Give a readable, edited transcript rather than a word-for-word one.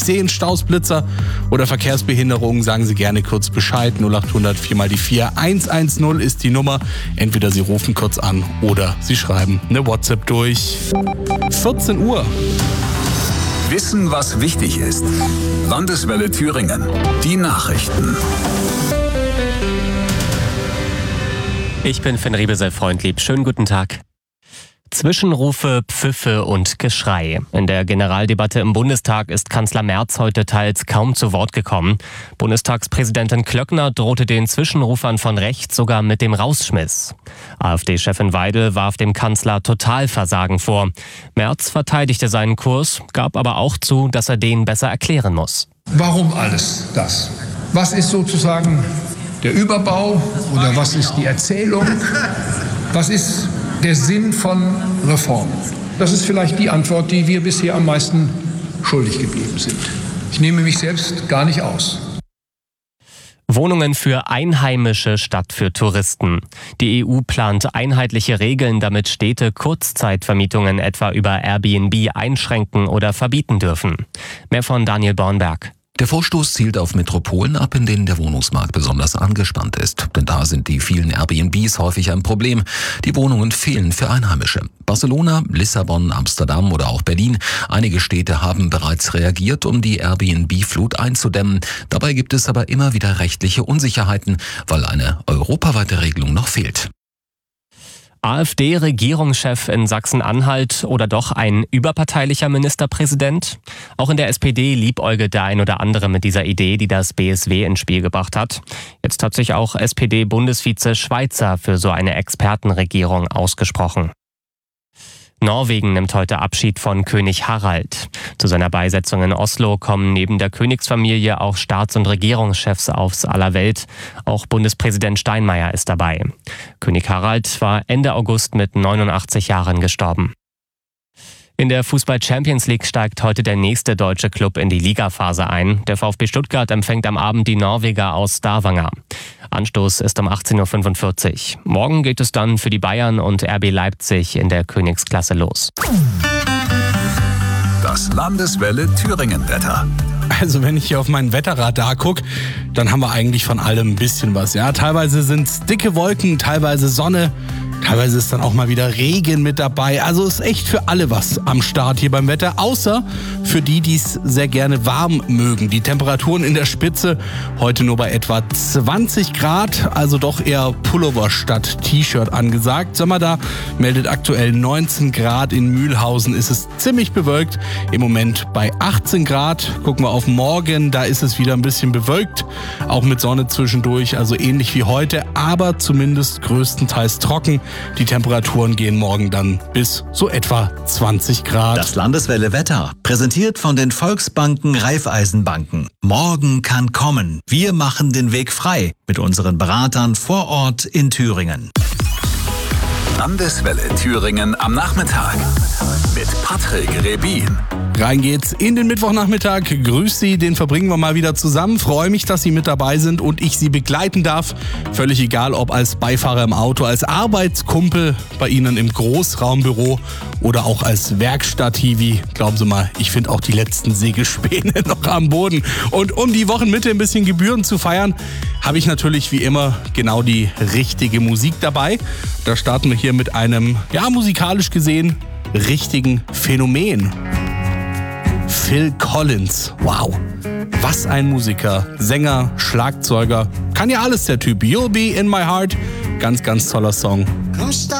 sehen Stausblitzer oder Verkehrsbehinderungen, sagen Sie gerne kurz Bescheid. 0800 4 mal die 4. 110 ist die Nummer. Entweder Sie rufen kurz an oder Sie schreiben eine WhatsApp durch. 14 Uhr. Wissen, was wichtig ist. Landeswelle Thüringen. Die Nachrichten. Ich bin Finn Riebesel-Freundlieb. Schönen guten Tag. Zwischenrufe, Pfiffe und Geschrei. In der Generaldebatte im Bundestag ist Kanzler Merz heute teils kaum zu Wort gekommen. Bundestagspräsidentin Klöckner drohte den Zwischenrufern von rechts sogar mit dem Rausschmiss. AfD-Chefin Weidel warf dem Kanzler Totalversagen vor. Merz verteidigte seinen Kurs, gab aber auch zu, dass er den besser erklären muss. Warum alles das? Was ist sozusagen der Überbau oder was ist die Erzählung? Was ist der Sinn von Reformen? Das ist vielleicht die Antwort, die wir bisher am meisten schuldig geblieben sind. Ich nehme mich selbst gar nicht aus. Wohnungen für Einheimische statt für Touristen. Die EU plant einheitliche Regeln, damit Städte Kurzzeitvermietungen etwa über Airbnb einschränken oder verbieten dürfen. Mehr von Daniel Bornberg. Der Vorstoß zielt auf Metropolen ab, in denen der Wohnungsmarkt besonders angespannt ist. Denn da sind die vielen Airbnbs häufig ein Problem. Die Wohnungen fehlen für Einheimische. Barcelona, Lissabon, Amsterdam oder auch Berlin. Einige Städte haben bereits reagiert, um die Airbnb-Flut einzudämmen. Dabei gibt es aber immer wieder rechtliche Unsicherheiten, weil eine europaweite Regelung noch fehlt. AfD-Regierungschef in Sachsen-Anhalt oder doch ein überparteilicher Ministerpräsident? Auch in der SPD liebäugelt der ein oder andere mit dieser Idee, die das BSW ins Spiel gebracht hat. Jetzt hat sich auch SPD-Bundesvize Schweizer für so eine Expertenregierung ausgesprochen. Norwegen nimmt heute Abschied von König Harald. Zu seiner Beisetzung in Oslo kommen neben der Königsfamilie auch Staats- und Regierungschefs aus aller Welt. Auch Bundespräsident Steinmeier ist dabei. König Harald war Ende August mit 89 Jahren gestorben. In der Fußball-Champions League steigt heute der nächste deutsche Club in die Ligaphase ein. Der VfB Stuttgart empfängt am Abend die Norweger aus Stavanger. Anstoß ist um 18.45 Uhr. Morgen geht es dann für die Bayern und RB Leipzig in der Königsklasse los. Das Landeswelle Thüringen-Wetter. Also wenn ich hier auf meinen Wetterradar gucke, dann haben wir eigentlich von allem ein bisschen was. Ja, teilweise sind es dicke Wolken, teilweise Sonne. Teilweise ist dann auch mal wieder Regen mit dabei. Also ist echt für alle was am Start hier beim Wetter. Außer für die, die es sehr gerne warm mögen. Die Temperaturen in der Spitze heute nur bei etwa 20 Grad. Also doch eher Pullover statt T-Shirt angesagt. Sömmerda meldet aktuell 19 Grad. In Mühlhausen ist es ziemlich bewölkt. Im Moment bei 18 Grad. Gucken wir auf morgen. Da ist es wieder ein bisschen bewölkt. Auch mit Sonne zwischendurch. Also ähnlich wie heute. Aber zumindest größtenteils trocken. Die Temperaturen gehen morgen dann bis so etwa 20 Grad. Das Landeswelle Wetter, präsentiert von den Volksbanken Raiffeisenbanken. Morgen kann kommen. Wir machen den Weg frei mit unseren Beratern vor Ort in Thüringen. Landeswelle Thüringen am Nachmittag mit Patrick Rebin. Rein geht's in den Mittwochnachmittag. Grüß Sie, den verbringen wir mal wieder zusammen. Freue mich, dass Sie mit dabei sind und ich Sie begleiten darf. Völlig egal, ob als Beifahrer im Auto, als Arbeitskumpel bei Ihnen im Großraumbüro oder auch als Werkstatt-Hiwi. Glauben Sie mal, ich finde auch die letzten Sägespäne noch am Boden. Und um die Wochenmitte ein bisschen Gebühren zu feiern, habe ich natürlich wie immer genau die richtige Musik dabei. Da starten wir hier mit einem, ja, musikalisch gesehen, richtigen Phänomen. Phil Collins. Wow. Was ein Musiker. Sänger, Schlagzeuger. Kann ja alles der Typ. You'll Be in My Heart. Ganz, ganz toller Song.